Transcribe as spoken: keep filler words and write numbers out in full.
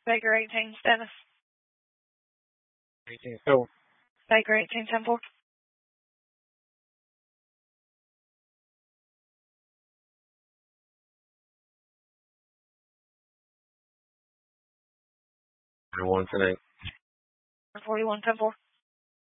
Baker eighteen, status. eighteen, so. Baker eighteen, ten four. one tonight. forty-one, ten four.